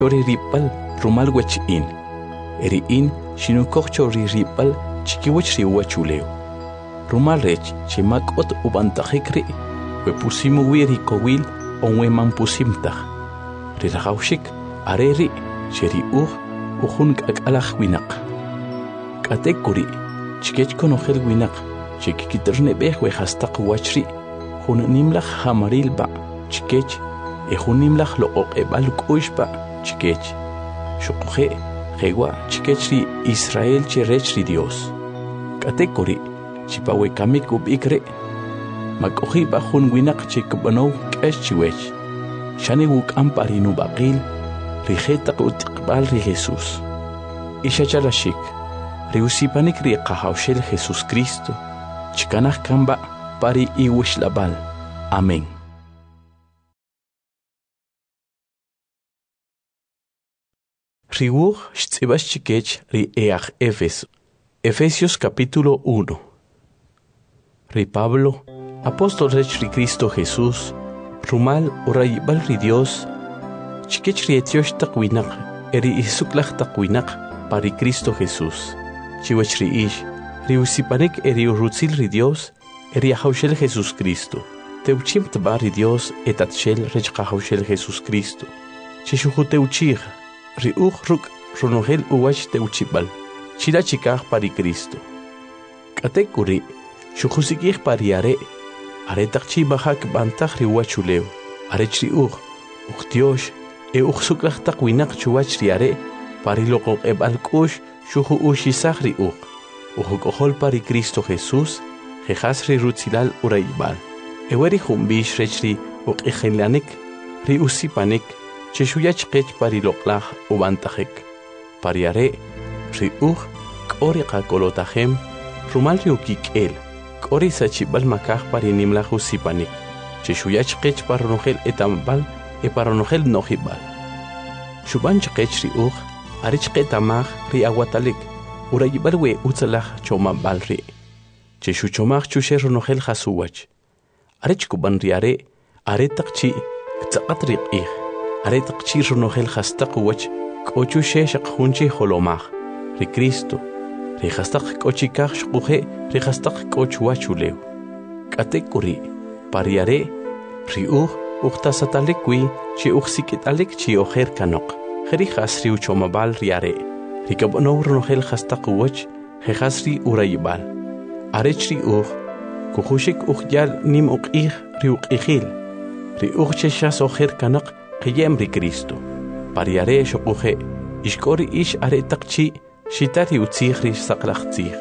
chori ripal rumal wech in. Eri in shinukok chori ripal chikiwech riwachuleo. Rumal rech chimakot ubantajikri wepusimu wiri kowil onwe mampusimtaj. Rirahaushik areri cheri ujun kakalaj winak. Katekuri chikech konojel winak chikikiterne bej wejastaq wachri jun nimlaj hamaril ba chikech jun nimlaj loqoqebal k'uxpa chikech xuqje jewa chikech ri Israel cherech ri Dios. Katekuri chipawekamik ubikre mak'oji ba jun winak chikbanow k'ex chiwech shani wuk'amparinu baqil rijeta qutiqbal ri Jesús. Ishachalashik riusipanik ri qahawshel Jesús Cristo chikanaj kamba pari iwishlabal. Amén. Riwuj xtzibax chikech ri eaj Efesios capítulo 1. Ri Pablo, apóstol rech ri Cristo Jesús, rumal urayibal ri Dios, chikech ri etiosh taqwinak, eri isuklaj taqwinak pari Cristo Jesús. Chiwech ri ish, ri usipanik eri urutzil ri Dios, eri ahawshel Jesús Cristo. Teuchim tba ri Dios etatshel rech qahawshel Jesús Cristo. Chishuju teuchij, ri ruk runogel uwach teuchibal. Chila chikaj pari Cristo. Katekuri, shujusikij pari are takchi bahak bantaj ri wachuleo. Arech ri Dios, suklaj taqwinak chuwach ri are, pari loqoq ebal kush, shuju ushisaj ri Ujukohol pari Cristo Jesús, jejas ri rutzilal urayibal. Eweri jumbish rech ri uqijilanik, ri usipanik, cheshuyach qech pari loqlaj ubantajek. Pari are, ri k'ori qakolotajem, rumal ri ukik'el, k'ori sachibal makaj pari nimlaj usipanik, cheshuyach qech paronojel etambal, paronojel nojibal. Shubanch qech ri arich qetamaj ri aguatalik, urayibal we utzalaj chomabal ri. Cheshu chomaj chushe ronojel jasuwach. Arich kuban ri are taqchi, ktzaqat ri q'ij, are taqchi ronojel jastaq wach, k'ochushe shaqjunchi holomaj, ri Cristo, ri jastaq k'ochikaj shquje, ri jastaq k'ochwachulew. Katekuri, pari are, ri uqtasatalik wi, chi uqsikitalik chi ojer kanok. Jeri jasri uchomabal ri are. Rikabono ronojel jastaq wach, jejasri urayibal. Arech ri kujushik yal nim uq'ij ri uq'ijil. Ri cheshas ojer kanak qiyem ri Cristo. Pari are shoquje, ishkori ish are taqchi, shitari utzij ri saqlaj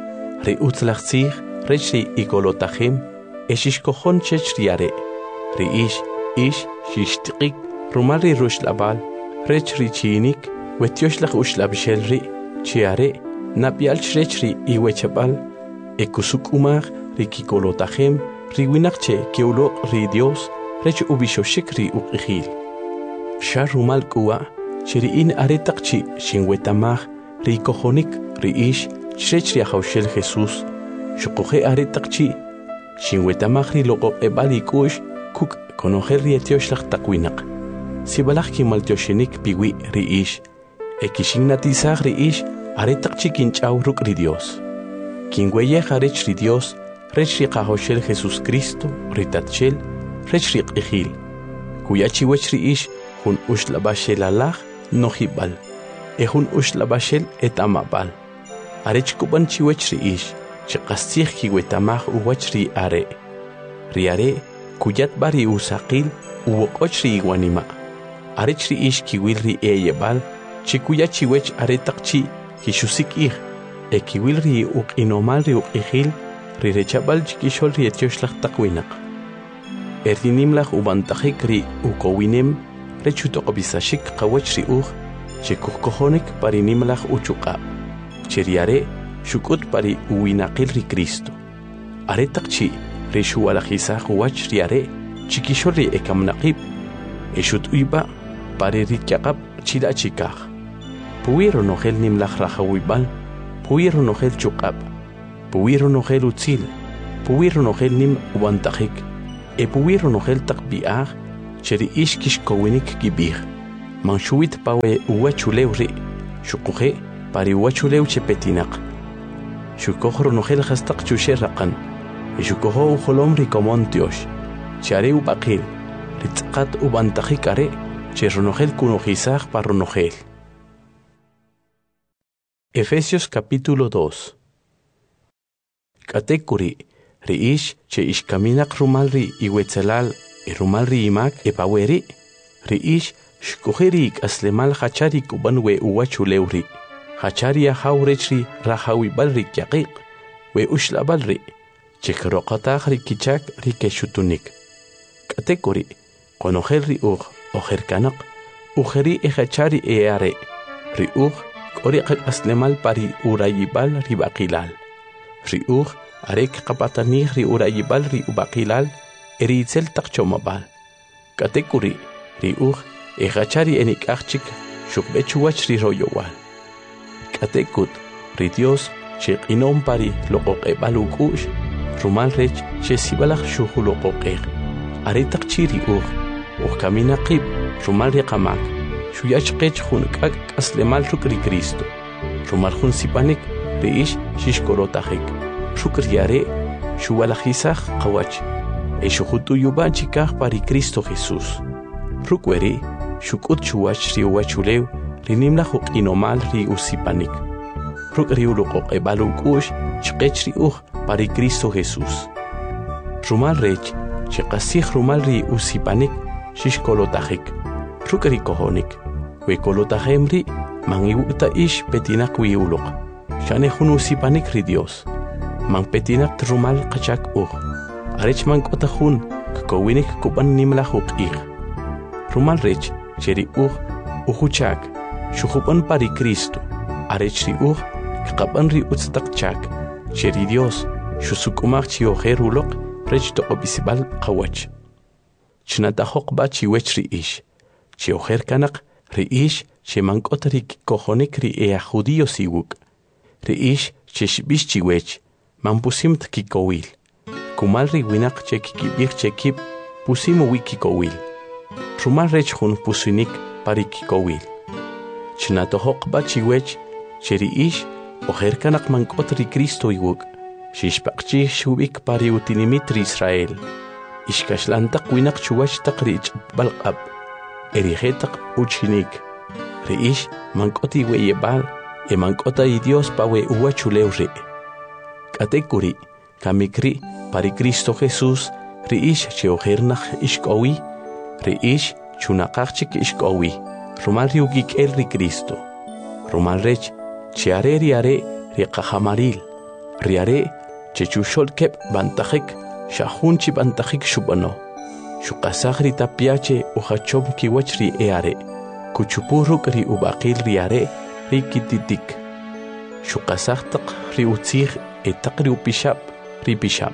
ri utzlaj tzij, rech ri ikolotajem, eshishkojon chech ri are. Ri ish shishtiqik, rumal ri rushlabal, rech ri chinik, wetioshlag ushlabshel ri, chiare, napial rech ri iwechabal, ekusuk umag, ri kikolotajem, ri winakche kiulok ri Dios, rech ubishoshik ri uqijil. Shar rumal kuwa, chiri in are taqchi, shinwetamag, ri kojonik, ri ish, rech ri ahawshel Jesús, shukuje are taqchi, shinwetamag ri loqoq ebal ikush, kuk konojel ri etioshlag taqwinak. Sibalaj kimaltioxenik piwi ri ish, ekishignatizaj ri ish, are taqchi kinchaw ruk ri Dios. Kinweyej arech ri Dios, rech ri qahawshel Jesús Cristo, ri tatshel, rech ri q'ijil. Kuyachiwech ri ish, jun ushlabashel alaj nojibal, jun ushlabashel etamabal. Arech kuban chiwech ri ish, chiqastij kiwetamaj uwach ri are. Ri are, kuyat bari usaqil, uwoqoch ri iwanima. Arech ri ish kiwil ri eyebal, chikuya chiwech are taqchi, kishusik ij, kiwil ri uqinomal ri uqijil, ri rechabal chikishol ri etioshlag taqwinak. Erdinimlaj ubantajik ri ukowinem, rechutoqobisashik qawach ri chikukkojonik pari nimlaj uchuqa. Chiriare, shukut pari uwinaqil ri Cristo. Are taqchi, ri shuwalajisaj uwach ri are, chikishol ri ekamnaqib, eshut uyba, pari rityaqab chila chikaj. Puwiro nojel nimlaj rajawibal, puwiro nojel chuqab, puwiro nojel utzil, puwiro nojel nim ubantajik, puwiro nojel taqbiaj, cheri ish kishkowinik gibij. Manshuit pawe uwachulew ri. Shukuhe pari uwachulew chepetinak. Shukoh ronogel hastak chusherrakan. Shukoho uholom ri komontiosh. Chare ubakil. Ritzkat ubantajikare. Che ronogel kunojizag pa ronogel. Efesios capítulo 2. Katekuri. Riish che ishkaminak rumalri iwetzelal rumalri imak epaweri. Riish shkuhirik aslemal hachari kuban we uwachulewri. Hacharia haurechri rahawi balri kyaqiq we ushlabalri. Chekroqatagri kichak rikeshutunik. Katekuri. Konojelri ojerkanak. Ujeri ejachari eare. Riuj koriqak aslemal pari urayibal ribaqilal. Riuj arek kapatanih ri urayibal ri ubaqilal eritzel takchomabal. Katekuri riuj ejachari enikachik shukbechuach ri royowal. Katekut ri Dios cheqinom pari loqoqebal ukush rumal rech chesibalaj shuhuloqoqeq. Aretak chiri kamina qib rumal riqamak shuyachqech junkak aslemal rukri Cristo. Rumal jun sipanik riish shishkorotajik. Shukriare shuwalajizaj qawach. Eshujutu yubanchikaj pari Cristo Jesús. Rukweri shukut chuwach ri uwachulew rinimla juqinomal ri usipanik. Rukri uluqoqebal ukush chqech ri pari Cristo Jesús. Rumal rech chiqasij rumal ri usipanik shishkolotajik. Rukri kohonik. We kolotajemri mangiwukta ish petinak wiuluq. Shane jun usipanik ri Dios. Man petinak trumal qachak Arech man kotajun kkowinik kuban nimla juqig. Rumal rech cheri ujuchak shujupan pari Cristo. Arech ri kqaban ri utstakchak. Cheri Dios shusukumach chiojeruloq rech toqobisibal qawach. Chnatajoq ba chiwech ri ish. Chiojer kanak ri ish chemankotrik kojonik ri judío siwuk. Ri ish cheshbish chiwech. Man pusimt kikowil. Kumal ri winak chekikibik chekip pusimo wikikowil. Rumal rech jun pusinik pari kikowil. Chnatojoq ba chiwech cheri ish ojerkanak mankot ri Cristo iwuk. Shishpaqchi shubik pari utinimit ri Israel. Ishkashlantak winak chuwach tak ri balqab. Erijetak uchinik. Ri ish mankoti weyebal mankota i Dios pa we uwachulew ri. Katekuri kamikri pari Cristo Jesús ri ish cheojernaj ishkowi. Ri ish chunaqachik ishkowi. Rumal riugik el ri Cristo. Rumal rech chiare riare ri qahamaril. Riare chechushol kep bantajik shahunchi bantajik shubano. Shukasaj ri tapiache ujachom kiwach ri eare. Kuchupuruk ri ubaqil riare ri kititik. Shukasaj tak ri utzig etak ri upishap ri pishap.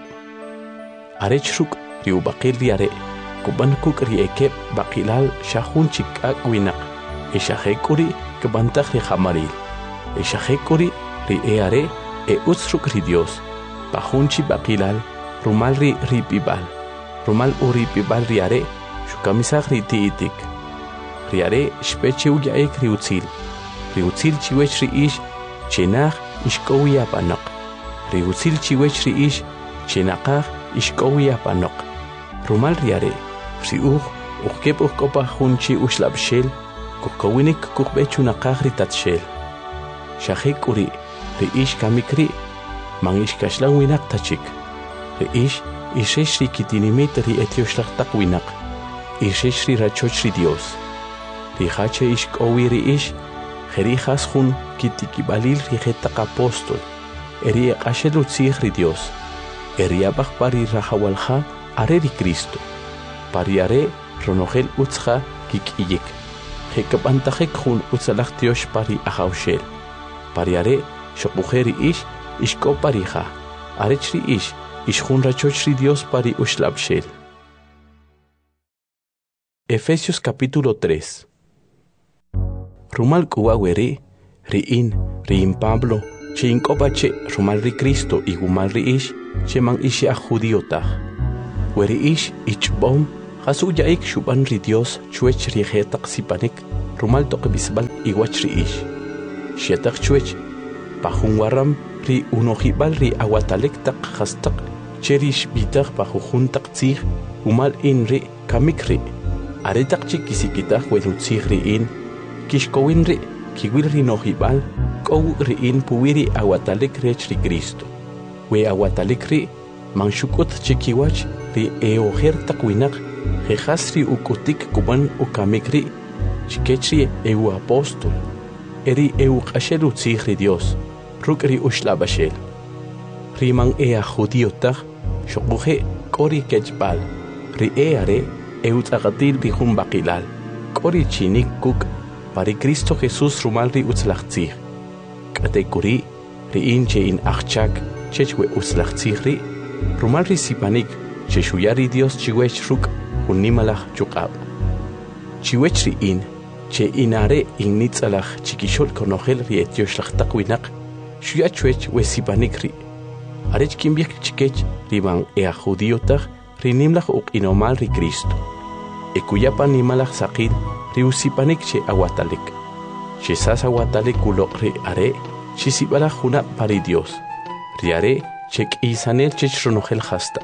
Arech ruk ri ubaqil riare. Kuban kuk ri ekep baqilal shahunchi kak winak. Eshajekuri kebantaj ri hamaril. Eshajekuri ri eare utzruk ri Dios. Pajunchi baqilal rumal ri pibal. Rumal uri pibal riare shukamisaj ri tiitik. Riare shpeche uyaek ri utzil. Ri utzil chiwech ri ish chenaj ishkowi apanok. Ri utzil chiwech ri ish chenaqaj ishkowi apanok. Rumal riare ri ujkep ujkopa junchi ushlabshel kukowinik kukbechunaqaj ri tatshel. Shajek uri ri ish kamikri man ishkashlan winak tachik. Ri ish ishesh ri kitinimit ri etioshlaqtaq winak. Ishesh ri rachoch ri Dios. Ri hache ishkowi ri ish jerijas jun kitikibalil ri jetaq apóstol. Eri eqashel utzig ri Dios. Eri abaj pari rajawalja are ri Cristo. Pari are ronogel utzja kikiyik. Jekabantajek jun utzalaj tiosh pari ajawshel. Pari are shokujeri ish ishko parija. Arech ri ish ishjun rachoch ri Dios pari ushlabshel. Efesios capítulo 3. Rumal kuwaweri riin Pablo che inkopache rumal ri Cristo y gumal ri ish che man ishi a judíota. Weri ish ichbom hasuyaik shuban ri Dios chuech ri jetaq sipanik rumal toqibisbal iwach ri ish. Xietaq chuech, pajun waram ri unojibal ri aguatalek taq hastaq, cherish bitaq pajujuntaq tzig, umal in ri kamik ri. Aretaq chikisikitaq welutzig ri in, kishkowin ri, kiwil ri nojibal, kow ri in puwiri aguatalek rech ri Cristo. We aguatalek ri, manshukut chikiwach ri eojer taqwinak, jejas ri ukutik kuban ukamik ri, chikechri eu apóstol, eri eu qashel utzig ri Dios, ruk ri ushlabashel. Riman ea judiotaj, shokuje kori kechbal, ri eare eu tzagatil ri jumbakilal, kori chinik kuk, pari Cristo Jesús rumal ri utzlachtzig. Katekuri, ri inche in achchak, chechwe utzlachtzig ri, rumal ri sipanik, cheshuyari Dios chiwech ruk, unimalach chukab. Chiwech ri in, che inare in nitzalach chikishol konogel ri etioslach takwinak, shuyachwech we sipanik ri. Arech kimbik chikech riman ea judiotaj, ri nimlach uk inomal ri Cristo. Ekuyapa nimalach sakil, ri usipanik che aguatalik. Che sas aguatalik ulok ri are, che sibalach hunap pari Dios. Ri are, che k'isanel che chronogel hastak.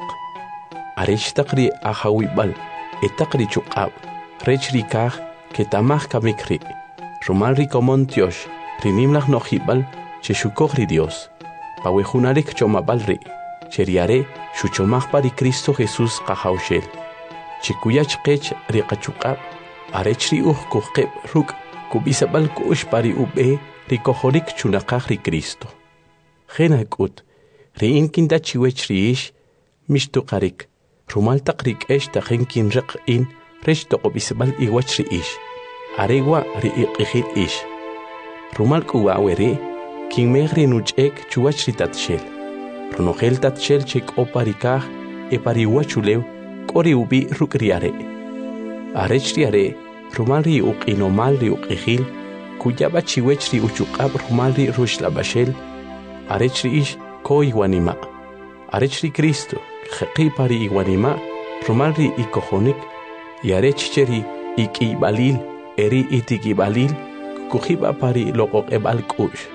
Arechtak ri ahawibal, etak ri chukab, rech ri kaj, que tamach kamik ri. Rumal ri komontiosh, ri nimlach nojibal, che shukog ri Dios. Pawejunarek chomabal ri, che riare, shuchomach pari Cristo Jesús kahaushel. Che kuyach kech ri kachukab, arech ri kuhkeb ruk, kubisabal kush pari ube, ri kohorik chunakach ri Cristo. Genakut, ri inkinda chiwech ri ish, mishtukarik, rumal takrik esh tajenkin rik in, rech tokobisabal iwach ri ish. Aregwa ri iqihit ish. Rumal kuwaweri, kin megri nuchek chuwach ri tatshel. Runogel tatshel chek oparikaj, epariwachulew, kori ubi ruk riare. Arech riare, rumal ri inomal ri uqihil, kuyaba chiwech ri uchukab rumal ri rushlabashel, arech ri ish ko iwanima. Arech ri Cristo, jeqi pari iwanima, rumal ri ikojonik, y arech cheri ikibalil, eri itikibalil, kujiba pari loqok ebal kush.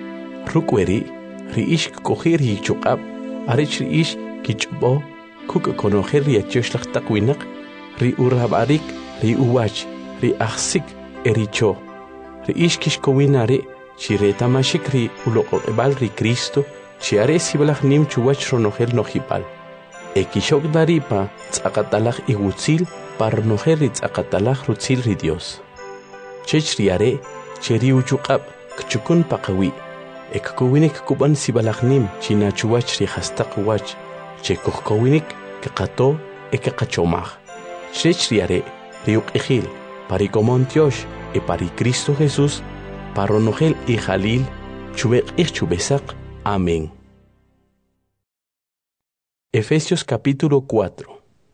Rukweri, ri ish kukojir ri chukab, arech ri ish kichbo, kuk konojer ri etioslach takwinak, ri urabarik, ri uwach, ri achsik, eri cho. Ri ish kishkowinare, chi retamashik ri uloqok ebal ri Cristo, chi are sibalach nim chuwach ronogel nojibal. Ekishok daripa, tzakatalach igutzil, par nojer ri tzakatalach rutzil ri Dios. Chech riare, cheri uchukab, kchukun pakawi. Ekkuwinik kuban sibalachnim chinachuwach ri hastak wach. Chekukkuwinik kekato ekekachomach. Chech riare, ri uqihil, pari komontiosh, e pari Cristo Jesús, paronogel y jalil, chubek ich chubesak. Amén. Efesios capítulo 4.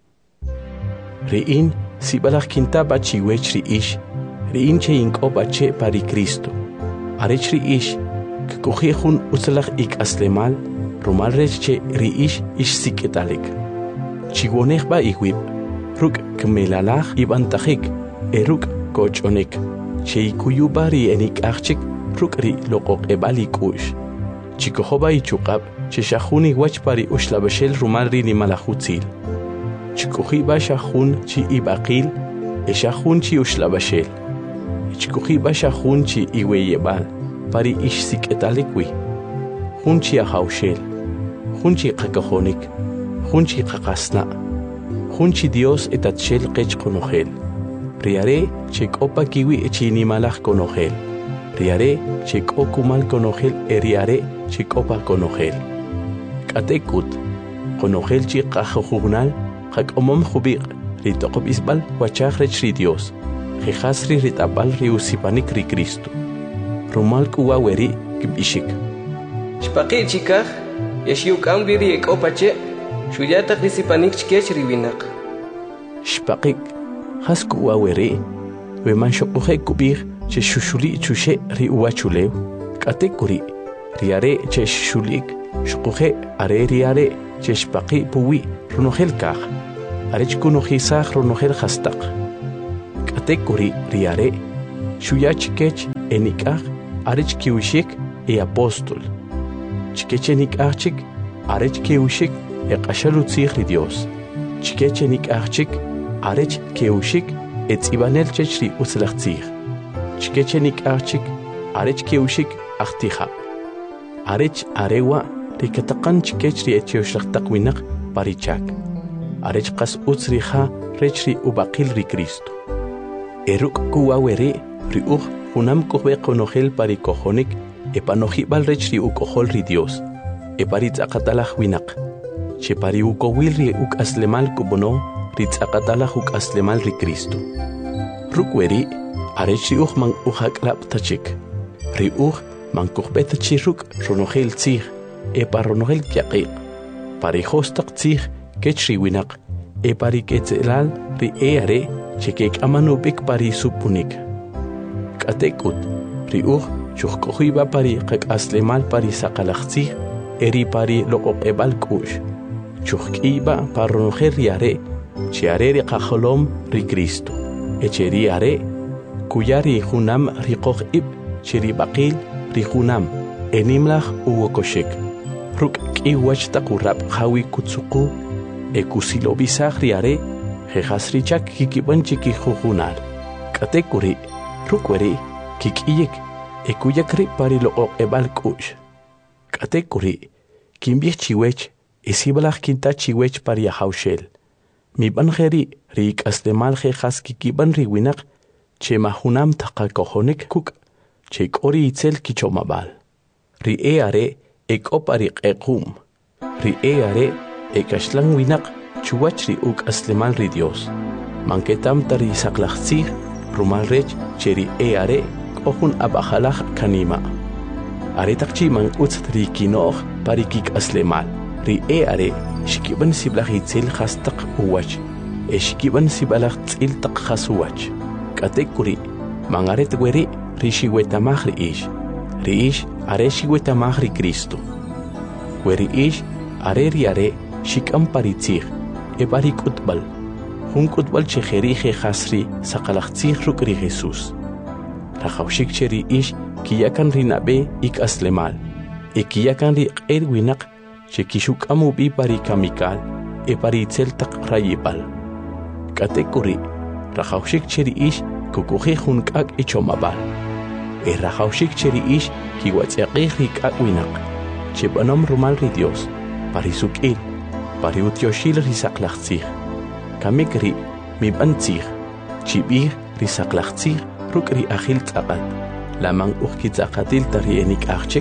Riin sibalach kintaba chiwech ri ish, riin che inkobache pari Cristo. Arech ri ish, kukujihun utzalach ik aslemal, rumal rech che ri ish siketalik. Chiwonech ba iwib, ruk kmelalach ibantajik, eruk kochonek, che ikuyuba ri enik achik, ruk ri loqok ebalik ush. Chikohoba ichukab, che shahuni wach pari ushlabashel rumal ri nimalahutzil. Chikujiba shahun chi ibaqil, e shahun chi ushlabashel. Chikujiba shahun chi iweyebal, pari ish siketalikwi. Hun chi ahaushel, hun chi kakahonik, hun chi kakasna, hun chi Dios etatshel kech konogel. Riare chek opa kiwi echi nimalach konogel. Riare chek okumal konogel eriare chek opa konogel. Katekut, konogel chi kajojugnal, hak omom jubik, ritokob isbal wachach rech ri Dios. Jejasri ritabal ri usipanik ri Cristo. Rumal kuwaweri kibishik. Shpaqi chikaj, yashiuk ambiri ek opache, shuyatak risipanik chkech riwinak. Shpaqik, has kuwaweri, weman shokuje kubir, che shushuli chushe ri uwachulew, katekuri, riare che shulik, shokuje are riare, che shpaqi puwi, runogel kaj, arech kunojisaj runogel hastak. Katekuri riare, Shuya chikech enikach arech kiwishik apóstol. Chikech enikachik arech kiwishik qashalutzig ri Dios. Chikech enikachik arech kiwishik etzibanel chechri utzlachtzig. Chikech enikachik arech kiwishik achtija. Arech arewa rikataqan chikech ri etioshrachtaqwinaq parichak. Arech qas utzriha rechri ubaqil ri Cristo. Eruk kuwaweri ri unam kohbe konogel parikojonik epanojibal rechri ukojol ri Dios. Eparitz akatalaj winak. Chepari ukowil ri aslemal kubono ritz akatalaj aslemal ri Cristo. Rukweri arechri man uhaklap tachik. Ri man kohbe tachiruk ronogel tzig. Eparonogel kiaqiq. Parijostaq tzig kechri winak. Epariketzelal ri eare chekek amanubik pari supunik. Katekut ri chuhkohiba pari aslemal pari saqalaqtzig eri pari loqoqebal kush. Chuhkiba paronogel riare chiare ri qajolom ri Cristo. Echeri are kuyari junam ri qoqib chiri baqil ri junam enimlaj uwokoshek. Ruk kiwach taqurab hawi kutsuku ekusilo bisagri are jehasrichak kikibanchiki jujunal. Katekuri rukweri kikiyek ekuyakri pari loqoqebal kush. Katekuri kimbih chiwech esibalaj kinta chiwech pari haushel. Mi banjeri rik aslemal jejas kikiban riwinak che mahunam taqakojonik kuk che kori itzel kichomabal. Ri eare ekopari qequm. Ri eare ekashlan winak chuwach ri aslemal ri Dios. Manketam tari saqlaqtzig rumal rech cheri eare kohun abajalaj kanima. Aretaqchi man utzri kinoj pari kik aslemal. Ri eare shikiban siblaj itzel khastaq uwach. Eshikiban sibalaj tzil taq khasuwach. Katekuri mangaret weri ri shiwetamaj ri ish. Ri ish are shiwetamaj ri Cristo. Weri ish are ri are shikam paritzig. Epari kutbal. Hun kutbal chejeri jehasri saqalaqtzig ruk ri Jesús. Rajawshik cheri ish kiyakan ri nabe ik aslemal. Kiyakan ri qerwinak chekishuk amubi pari kamikal epari itzel taq rayibal. Katekuri rajawshik cheri ish kukuji hun k'ak ichomabal. Rajawshik cheri ish kiwatz'eqij ri k'ak winak. Chebanom rumal ri Dios pari suk'il pari utyoshil ri saqlaqtzig. Kamik ri mibantzig chib'ij ri saqlaqtzig ruk' ri ajil tz'aqat. Lamang ujkitz'aqatil tari enik'ajchik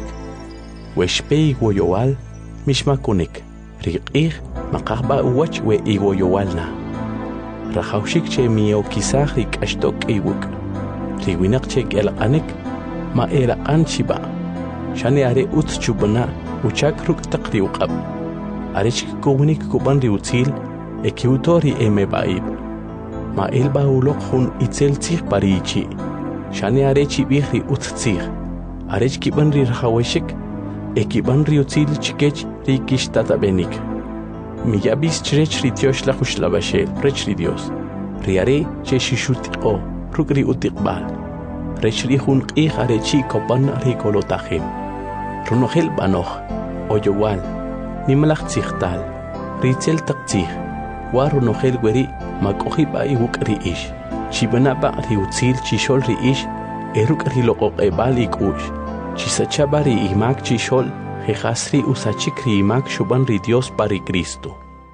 wexpey woyowal mishmakunik ri q'ij maqajba uwach we iwoyowalna. Rajawshik che miyokisaj ri k'axtok iwuk. Ri winaq che k'elq'anik ma eraq'an chiba. Shane are utz chubana uchak ruk' taq ri uq'ab. Arech kikuwnik kuban ri utzil ekiuto ri emeba'ib. Ma elba uloq jun itzel tzig pari ichi. Shane are chib'ij ri utz tzig. Arech kiban ri rajaweshik ekiban ri utzil chikech ri kishtatabenik. Miyabis chrech ri tioshla jushlabashel rech ri Dios. Ri are che shishutiqo ruk ri utiqbal. Rech ri jun q'ij are chi kopan ri kolotajim. Runojel banoj oyowal nimlaj tzigtal ri tzel taq tzig. Wa runojel weri mak'ojiba iwuk ri ish. Chibanaba ri utzil chishol ri ish eruk ri loqoqebal ik'ush. Chisachaba ri imak chishol jehasri usachik ri imak shuban ri Dios pari Cristo.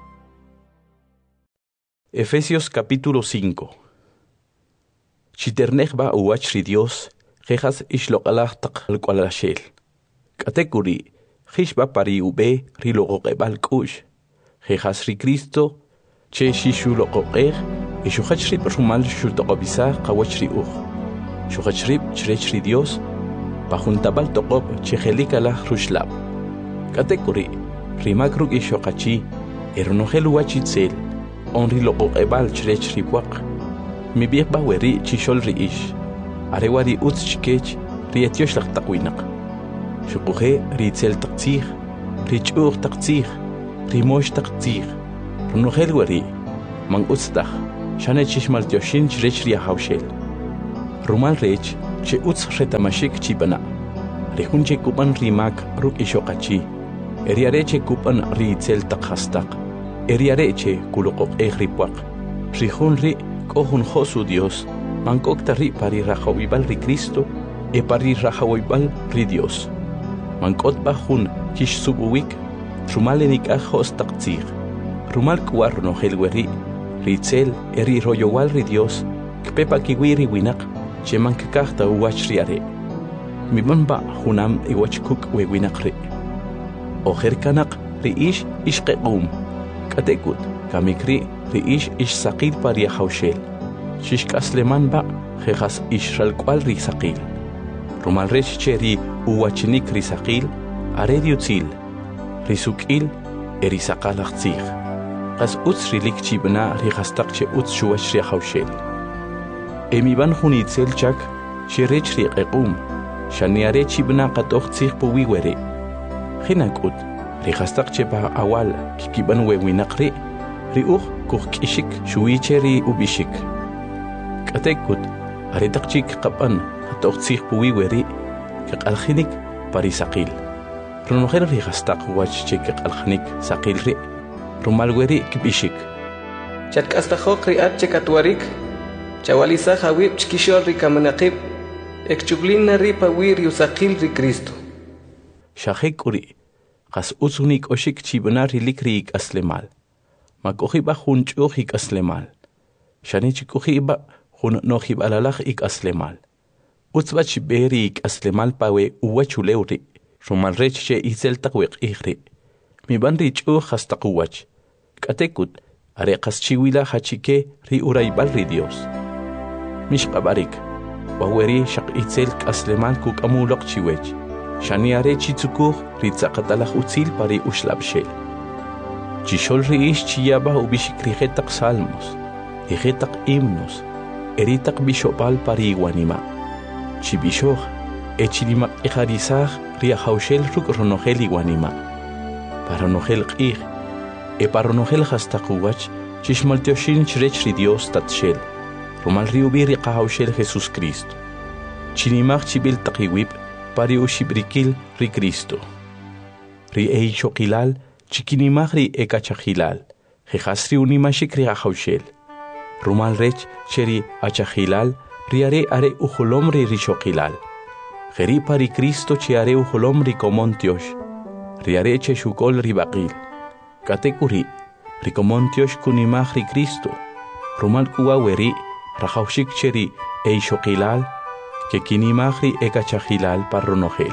Efesios capítulo 5. Chiternejba uwach ri Dios jejas ishloqalaj taq alqualashel. Katekuri jishba pari ube ri loqoqebal kush. Jejas ri Cristo che shishu loqoqej ishuhach ri rumal shultoqobisa qawach ri uj. Shuhach ri chrech ri Dios pajuntabal toqob chejelikala rushlab. Katekuri rimak ruk ishoqachi ernojel uwachitzel onri loqoqebal chrech ri waq. Mi biqba weri chishol ri ish. Arewari utz chikech ri etioshlag taqwinaq. Shuquje ri tzel taqtzig, ri ch'uq taqtzig, ri mosh taqtzig. Ernojel weri man utztaq shane chishmal tioshin chrech ri hawshel. Rumal rech che utz retamashik chibana. Rehunche kupan rimak ruk ishokachi. Eriareche kupan riitzel takhastak. Eriareche kulokok ripuak. Rihun ri kohun josu Dios. Mankokta ri pari rajawibal ri Cristo. E pari rajawibal ri Dios. Mankot bajun kish subuwik. Rumal enik ajos taktzig. Rumal kuar no helweri. Ritzel eri royowal ri Dios. Kpepa kiwiri winak. Cheman kakahta uwach riare. Mibanba hunam iwachkuk wewinakri. Oher kanak riish ishqequm. Katekut kamikri riish ishsaqil paria haushel. Shishkasleman ba jejas ishralkwal risaqil. Rumal rech cheri uwachnik risaqil arediutzil. Risukil erisaqalachtzig. Qas utsrilik chibna rihastaqche utshuwach haushel. Emiban hunitzel chak shirech riqequm. Shaniare chibna qatoqtzig puwiwere. Hinakut rihastaqche pa awal kikiban wewinaqri riuq kuqkishik shuicheri ubishik. Katekut aretaqchik qapan qatoqtzig puwiweri qaqalkhinik parisaqil. Runojer rihastaq wach chik qaqalkhinik saqilri rumalweri kibishik. Chatk'astajok ri'at chekatwarik chawalisaj awib chkishol rikamanaqib ekchublina ripa wir yusaqil ri Cristo. Shahekuri qas usunik oshik chibna rilikri aslemal. Makohiba hunchuhik aslemal. Shanichikuhiba hun nohib alalaj ik aslemal. Utzbach beri ik aslemal pawe uwachuleuri. Rumalrech che izel taqwiq ihri. Mi banrich hastaquwach. Katekut areqas chiwila hachike ri uraibal ri Dios. Mishqabarik waweri shaq itzel aslemal kuk amulaq chiwech. Shaniare chitsukuh ritzaqatalaj utzil pari ushlabshel. Chishol riish chiyaba ubishikrijetaq salmos. Ijetaq himnos. Eritaq bishopal pari iguanima. Chibishoj echilimaq ijarizaj riahaushel ruk ronogel iguanima. Paronogel qij. Paronogel hastaquwach chishmaltioshin chrech ri Dios tatshel. Rumal riubiri qahaushel Jesus Cristo. Chinimaq chibil taqiwib pari ushibrikil ri Cristo. Ri eichokilal chikinimaq ri ekachajilal. Jejasri unimashik ri qahaushel. Rumal rech cheri achajilal riare are ujolom ri rishokilal. Jeri pari Cristo chiare ujolom ri komontiosh. Riare cheshukol ri baqil. Katekuri rikomontiosh kunimaq ri Cristo. Rumal kuwaweri rajaushik cheri eichokilal. Que kinimagri ekachajilal parronogel.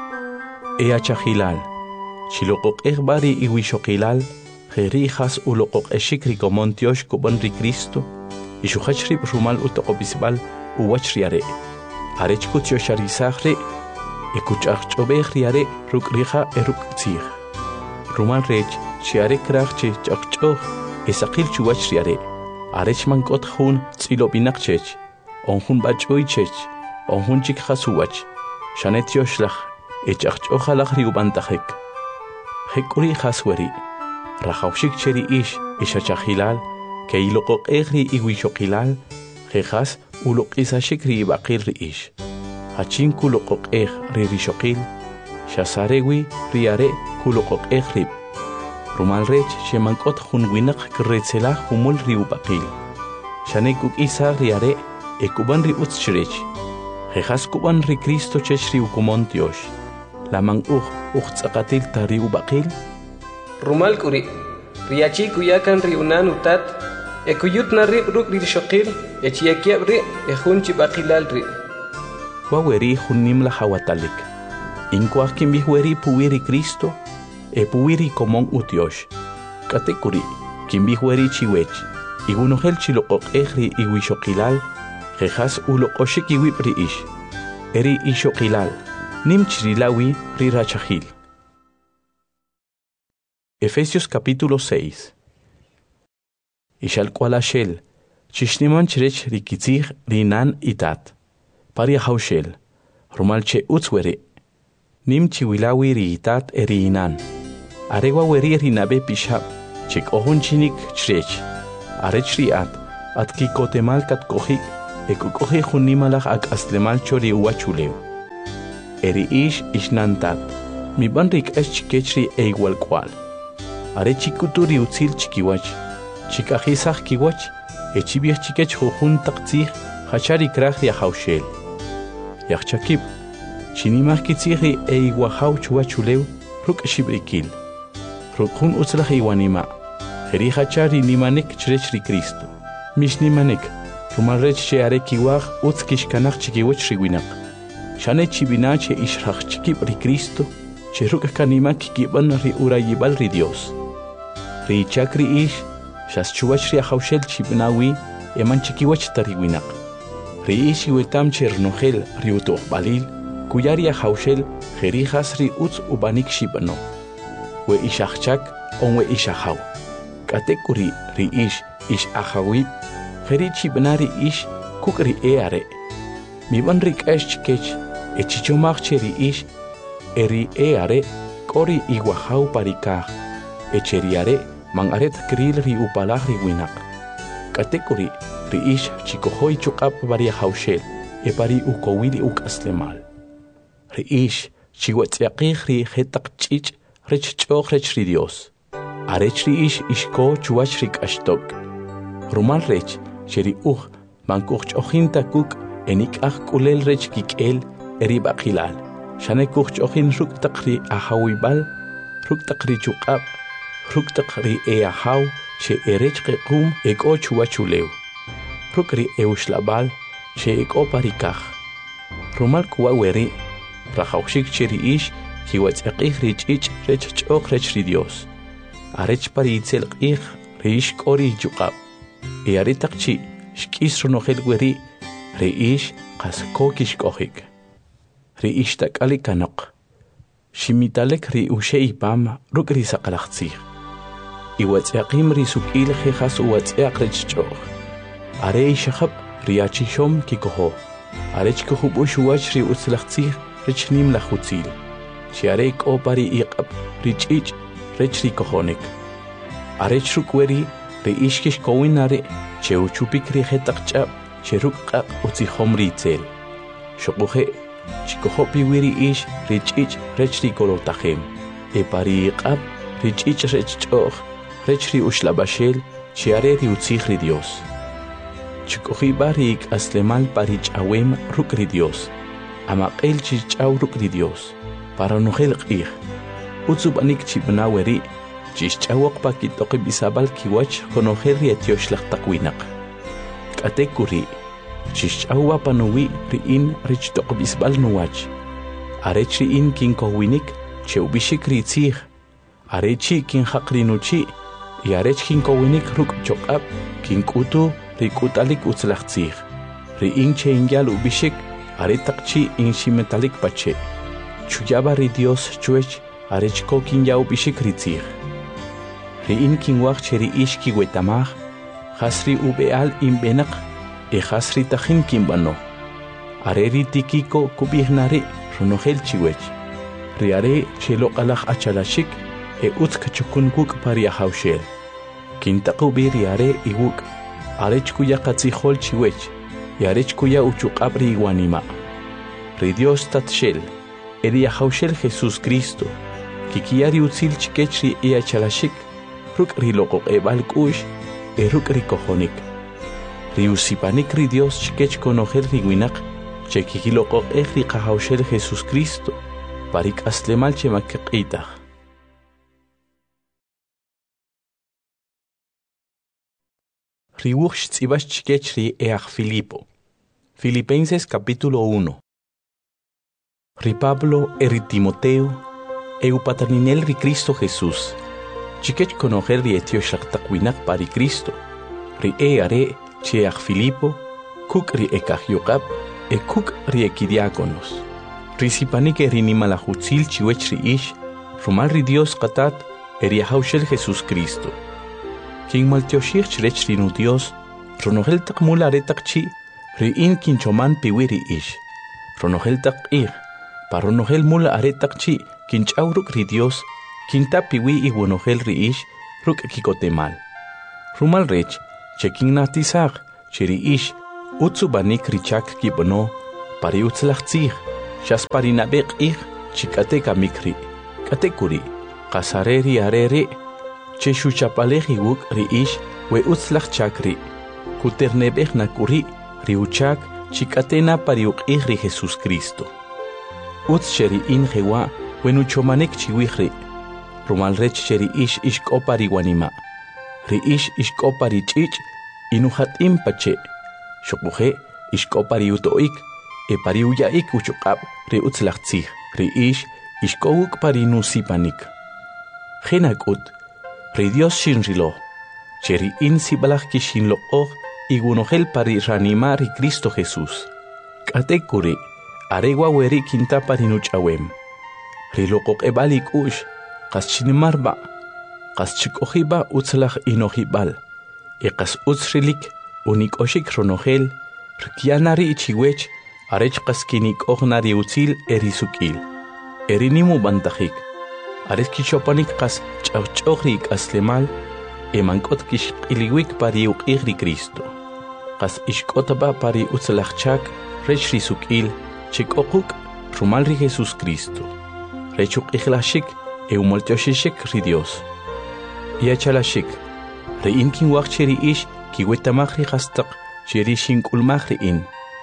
Eachajilal. Chiloqok egbari iwishokilal. Jerijas uloqok eshikri komontiosh kuban ri Cristo. Ishuhachrib rumal utokobisbal uwachriare. Arechkutio sharizagre. Ekuchachobegriare rukrija eruktzig. Rumal rech chiare krachche chachchoh. Esakil chuwachriare. Arechmankot hun tzilobinakchech. Onhun bachoichech. Onhunchik hasuwach, shanet yoshlach, echachochalach riubantajek. Hekuri hasweri, rajaushik cheri ish, ishachahilal, que ilokok egri iwishokilal, jejas ulok isashik riibakil ri ish. Hachin kulokok eg ririshokil, shasarewi riare kulokok egrib. Rumalrech shemankot hunwinak kretzelach humul riubakil. Shanekuk isa riare, ekuban riutzchrech. Jejas kuban ri Cristo cheshri ukumontiosh. Lamang tzaqatil tari ubaqil. Rumal kuri. Riachi kuyakan ri unan utat. Ekuyut na ri ruk ri shokil. Echiakiab ri ejunchi baqilal ri. Waweri hunim la hawatalik. Inkwah kimbihweri puwiri Cristo. Puwiri komon utiosh. Katekuri. Kimbihweri chiwech. Igunohel chilokok egri iwishokilal. Jejas uloqoshik iwib ri ish. Eri ishokilal. Nimchrilawi ri rachajil. Efesios capítulo 6. Ishalkwalashel. Chishniman chrech rikitzig rinan itat. Paria haushel. Rumalche utzwere. Nimchiwilawi ri itat eri inan. Aregwa weri rinabe pishab. Chek ohunchinik chrech. Arechriat. At kikotemal kat kohik. ekukohi junimalaj ak aslemal chori uachuleu. Eri ish nantat, mi banrik chikechri e igual cual. Are chikuturi utzil chikiwach, chikajisaj kiwach, echibiach chikech jujun taktzij, hachari krajri ajaushel. Yachchakib, chinimaj kitzijri e iguajau chuachuleu, ruk shibrikil. Rukjun utzlaj iwanima, jeri hachari nimanek chrechri Cristo. Mish nimanek, rumalrech che are kiwaj utzkishkanaj chikiwach riwinak. Shane chibinache ishraj chikib ri Cristo, che ruk kanimak kiban ri urayibal ri Dios. Ri chakri ish, shas chuwach ri ajaushel chibnawi, eman chikiwach tariwinak. Ri ish iwetam che rnohel ri utuh balil, kuyari ajaushel jerijas ri utz ubanik shibano. We ishachchak on we ishahaw. Katekuri ri ish ahawib, jeri chibnari ish kukri eare. Mi ban rik chikech, echichomach cheri ish, eri eare, kori iguahaw parikaj, echeriare, man aret kril ri upalaj ri winak. Katekuri ri ish chikohoy chukap varia haushel, e pari ukowili aslemal. Ri ish chiwatziaqij ri jetak chich, rech chok rech ri Dios. Arech ri ish ishko chuach rik ashtok. Rumal rech, cheri mankuch ochin takuk, enik kulel rech kikel, eri bakilal. Shane kuch ochin ruk takri ahawibal, ruk takri chukap, ruk takri ahaw, che erech kekum eko chuachuleu. Ruk ri eushlabal, che eko parikaj. Rumal kuaweri, rajaushik cheri ish, kiwatziaqij ri chich rech chok rech ri Dios. Arech pari itzelqij ri ish kori chukap. E aretakchi, shkis ronojel weri, ri ish qasko kishkohik. Ri ish takali kanok. Shimitalek ri ushe ipam ruk ri saqalaqtzij. Iwatziaqim ri sukil jejas uwatziaq rech chok. Are ishahab ri achishom kikoho. Arech kohub ushuach ri utzlaqtzij rech nim lajutzil. Chiare ko pari iqab ri chich rech ri kohonik. Arech rukweri ri ishkish kowinare che uchupik ri jetaqchab che rukqaq utzihom ri tzel. Shokuhe chikohopi wiri ish ri chich rech ri kolotajem. E pari iqab ri chich rech choch rech ri ushlabashel chiare ri utzij ri Dios. Chikohi bari aslemal pari chawem ruk ri Dios. Amaqel chichaw ruk ri Dios. Para nojel qij. Utzubanik chibnaweri, chichawak pakitoqi bisabal kiwach konojel ri etiosh laqtaqwinak. Katekuri, chichawa panowi riin rich toq bisbal nuwach. Arech riin kin kowinik, cheubishik ri tzij. Arechi kin haqrinuchi, y arech kin kowinik ruk chokab, kin kutu ri kutalik utzlaqtzij. Riin che ingyal ubishik, aretaqchi in shimetalik pache. Chuyaba ri Dios chuech, arech ko kin yau bishik ritzij. Riin kin wach cheri ish ki wetamaj, hasri ubeal in benak, e hasri tajin kin bano. Areri tikiko kubihnari, runojel chiwech. Riare chelo alaj achalashik, e utzk chukun kuk pari ahaushel. Kin taqubi riare iwuk, arech kuya katzihol chiwech, y arech kuya uchukabri iwanima. Ri Dios tatshel, eri ahaushel Jesús Cristo, kikiari utzil chikechri e achalashik, ruk ri loqoq ebal kush, e ruk ri kohonik. Ri usipanik ri Dios chikech konojel ri winak, che kikiloqoq ri qahaushel Jesús Cristo, parik aslemal che makiqitaj. Ri wuch tzibach chikechri each Filipo. Filipenses capítulo 1. Ri Pablo eri Timoteo, eupataninel ri Cristo Jesús. Chikech konojer ri etiosh laqtaqwinak pari Cristo. Ri are cheach Filipo, kuk ri ekaj yokab, e kuk ri ekidiáconos. Ri sipanik eri nimalajutzil chiwech ri ish, rumal ri Dios qatat eri ahaushel Jesús Cristo. Kin maltioshich chrech ri nu Dios, ronojel taqmul aretaqchi, ri in kin choman piwiri ish. Ronojel taqir, paronojel mula aretaqchi, kin chauruk ri Dios, kin tapiwi iwonojel ri ish, ruk kikotemal. Rumal rech, che kin natisag, cheri ish, Utsubanik richak kibono, pari utzlachtzig, shas pari nabek chikate kamikri, katekuri, kasareri arere, che shuchapaleji wuk riish, we utzlachchakri, kuternebek nakuri, riuchak, chikatena pari ri Jesus Cristo. Utzcheri in jewa, wenuchomanek chiwihri, rumalrech cheri ish ishkopari wanima, riish ishkopari chich, inuhat impache, shokuje ishkopari utoik, e pari uyaik uchokab re utzlachtzig, re ishkowuk pari nusipanik. Genakut, re Dios shinrilo, cheri in sibalach kishinlo og, igunohel pari ranimar y Cristo Jesús. Katekuri, aregua weri kinta pari nuchawem. Rilokok ebalik ush, kas chinimarba, kas chikohiba utzlach inohibal, e kas utzrilik, unik oshik ronogel, rikianari ichiwech, arech kaskinik ognari utzil erisukil. Erinimu bantajik. Ares kichopanik kas chauchogrik aslemal, emankot kish iliwik pari ukigri Cristo. Kas ishkotaba pari utzlachchak, rech risukil, chikokuk, rumalri Jesus Cristo. Rechuk ihlashik, eumoltioshishik ri Dios. Iachalashik, reinkin wachcheri ish, kiwetamachri hastak, cheri shinkulmachri in.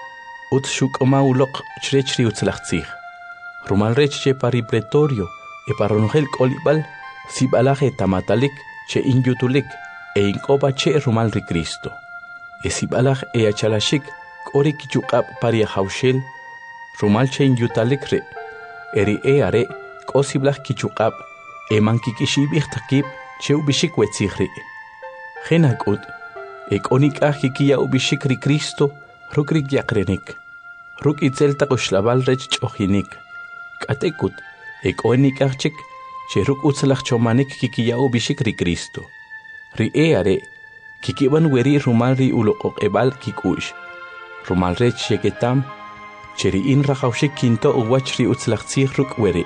Utshuk omaulok chrechri utzlachtzig. Rumalrech che pari pretorio, e paronogel kolibal, sibalaje tamatalik, che inyutulik, e inkoba che rumalri Cristo. E sibalaj e achalashik, kori kichukab pari haushel, rumal che inyutalik re, eri e are, kosiblaj kichukab, e mankikishibich takib, che ubishik wetzigri. Genakut, e konikah kikia ubishik ri Cristo, rukrik yakrenik. Ruk itzel takoshlaval rech chohinik. Katekut, ek oenikachik, che ruk utzlach chomanik kikiyao bishik ri Cristo. Ri eare, kikiban weri rumal ri ulokok ebal kikush. Rumal rech sheketam, che ri in rachaushik kinto uwach ri utzlach tzig ruk weri.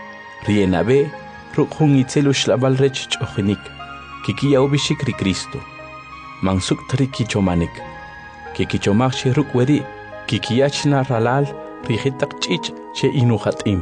Ri enabe, ruk hun itzel ushlaval rech chohinik, kikiyao bishik ri Cristo. Mansuk tri kichomanik. Kikichomach che ruk weri, kikiyachna ralal, rijitak chich che inuhatim.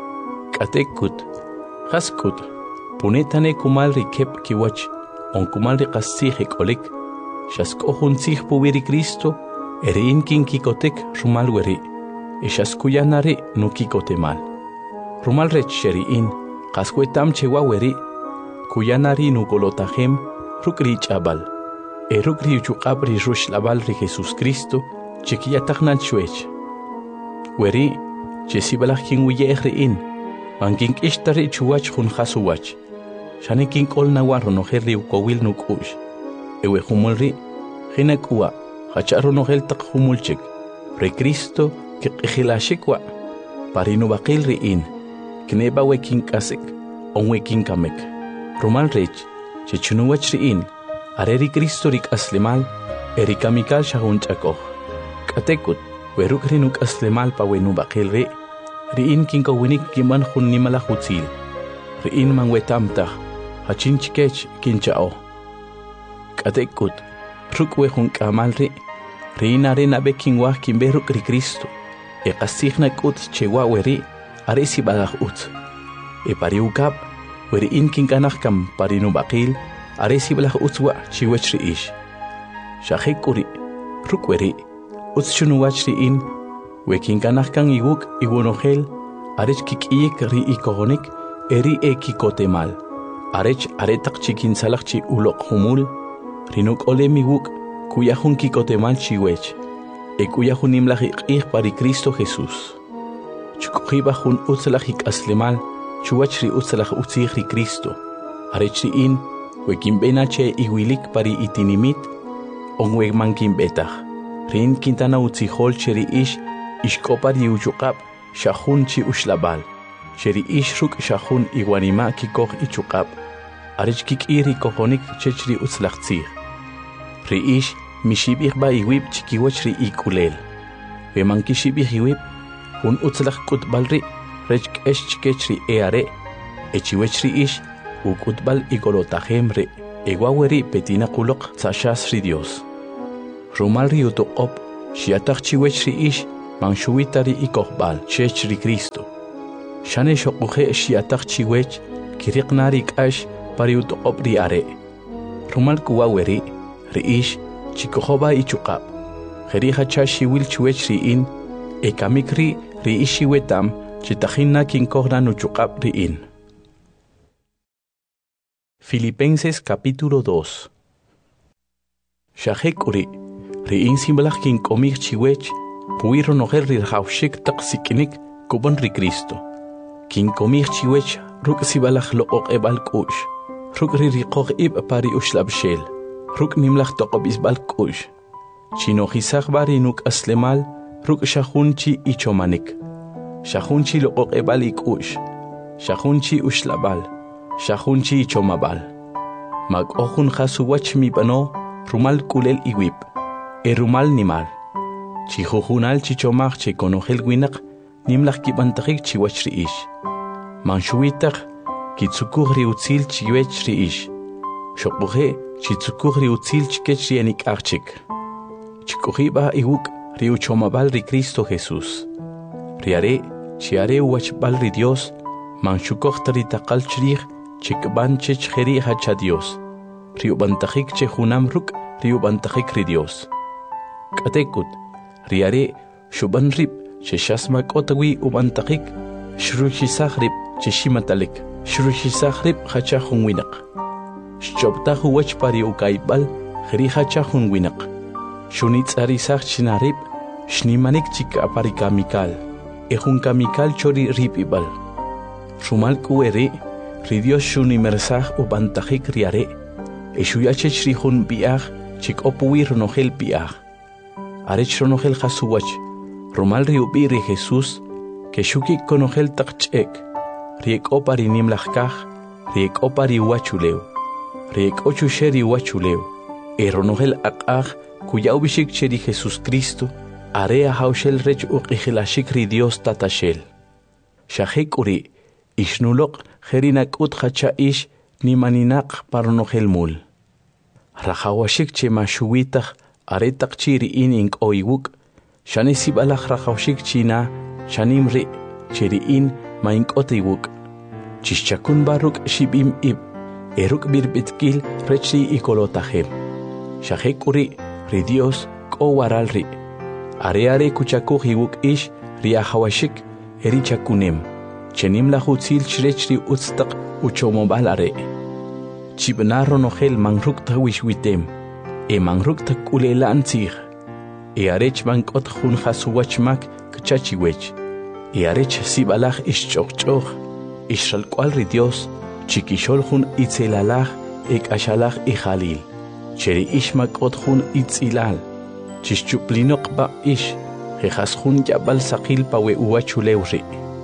Katekut, haskut, punetane kumal rikep kiwach, on kumal rikasih ekolik, shaskohun sih puwiri Cristo, inkin kikotek rumal weri, shaskuyanare no kikotemal. Rumal rech sheriin, kaskuetam chewa weri, kuyanari no golotahem, rukri chabal, rukri uchukabri rush labal ri Jesus Cristo, chikiyataknal chuech. Weri, chesibalach king wiyehri in, manking ishtari chuach hun hasuwach. Shaneking kol nawarro no herri ukowil nukush. Ewe humulri, hinakua, hacharo no hel tak humulchik. Re Cristo, kikihilashikwa. Parino bakilri in, kneba weking kasek, on weking kamek. Rumal rech, chechunuwachri in, areri Cristo rik aslimal, erikamikal shahunchakoh. Katekut, weruk rinuk aslemal pa wenu bakil re, riin kinko winik kiman hun nimala hutzil, riin man wetamtah, hachinchikech kinchao. Katekut, ruk wehun kamal re, riin arena bekin wah kimberuk ri Cristo, e kasihna kut chewa weri, aresi balah ut. E pariukap, weriin kinkanah kam parinu bakil, aresi balah utwa chiwech riish. Shahekuri, ruk weri, Utsunuwachri in, wekin kanahkan iguk igunohel, arech kikiyek ri ikogonik, eri ekikotemal, arech aretak chikin salakchi ulok humul, rinuk olemiguk, kuyahun kikotemal chiwech, kuyahun imlahik pari Cristo Jesús. Chukujibahun utzlahik aslemal, chuachri utzlah utzihri Cristo, arechri in, wekin benache iguilik pari itinimit, onweg mankin betah. Rin kintana utzihol cheri ish, ishkopari uchukab, shahun chi ushlabal. Cheri ish ruk shahun iguanima kikoh ichukab. Arich kik iri kohonik chechri utzlachtzir. Ri ish, mishibih ba iwib chikiwachri ikulel. Weman kishibih iwib, hun utzlach kutbalri, rech esh chikechri eare, echiwechri ish, ukutbal igolotahemre, eguaweri petina kulok tzashasri Dios. Rumal riuto op, Xiataq chiwech riish manshuitari ikohbal chech ri Cristo. Shane shoquhe xiataq chiwech kiriqnari kash pariutoqob ri are. Rumal kuwaweri riish chikohoba ichukab. Jeriha chashiwil chiwech riin ekamikri riishiwetam chitahina kinkohra nuchukab riin. Filipenses capítulo 2. Shahekuri riin simbalach kinkomik chiwech puiro noher rirhaushik taksikinik kubon ri Cristo. Kinkomik chiwech ruk sibalach loqoq ebal kush. Ruk ririkoq ib pari ushlabshel. Ruk nimlach toqobis bal kush. Chinohisach bari nuk aslemal ruk shahunchi ichomanik. Shahunchi loqoq ebal ikush. Shahunchi ushlabal. Shahunchi ichomabal. Mag ohun khasuwach mi bano rumal kulel iwip. Rumal nimal. Chihuhunal chichomach che konohel winak nimlach kibantakik chiwach riish. Manshuitach kitsukuh riutzil chiwech riish. Shokbuhe chitsukuh riutzil chikech rienik archik. Chikuhiba iwuk riuchomabal ri Cristo Jesús. Riare chiare uachbal ri Dios manshukoh taritakal chrich chikban chech jeri hacha Dios. Riubantakik che hunam ruk riubantakik ri Dios. Katekut riare shuban rip che shasmak otawi ubantakik shruchisach rip che shimatalik shruchisach rip hacha hunwinak. Shchobtahu wach pari ukaibal jeri hacha hunwinak. Shunitz arisach chinarip shnimanik chika aparikamikal. Ejunkamikal chori ripibal. Shumal kuere ridios shunimersach ubantakik riare. Eshuyachech rihun biach chik opuir nohel biach. Arech ronogel jasuwach, romal riubiri Jesús, que shukik konogel takchek, riek opari nimlachkaj, riek opari wachuleu, riek ochusheri wachuleu, ronogel akaj, cuya ubishik cheri Jesús Cristo, area haushel rech uqihilashik ri Dios tatashel. Shahek uri, ishnulok jerinak uthacha ish nimaninak paronogel mul. Rajawashik che mashuitach, aretak chiri in oiwuk, shani sibalach rajawshik china, shanimri, chiri in maink otiwuk. Chishchakun baruk shibim ib, eruk birbitkil rechi ikolotahem. Shahek uri, ri Dios, ko waralri. Are kuchakuh iwuk ish, riahawashik, erichakunem. Chenim la hutzil chrechri utstak uchomobal are. Chibnaro nohel mangruk tawishwitem. Mangruk takulela antzig. Arech bankot hun hasuwachmak kchachiwech. Arech sibalach ischokchoch. Ishalkwal ri Dios. Chikishol hun itzelalach ashalach ijalil. Cheri ishmakot hun itzilal. Chischuplinok ba ish. Jejas hun yabal sakil pawe uachulewri.